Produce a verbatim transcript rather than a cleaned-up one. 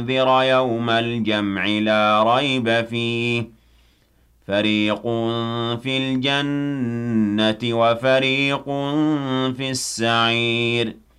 ذِرَ يَوْمَ الْجَمْعِ لَا رَيْبَ فِيهِ فَرِيقٌ فِي الْجَنَّةِ وَفَرِيقٌ فِي السَّعِيرِ